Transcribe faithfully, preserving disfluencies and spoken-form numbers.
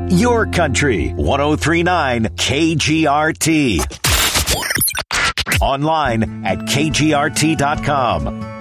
Your country. ten thirty-nine K G R T. Online at K G R T dot com.